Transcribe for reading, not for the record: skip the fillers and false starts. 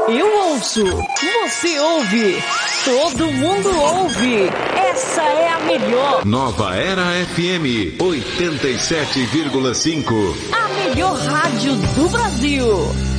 Eu ouço, você ouve, todo mundo ouve. Essa é a melhor. Nova Era FM 87,5. A melhor rádio do Brasil.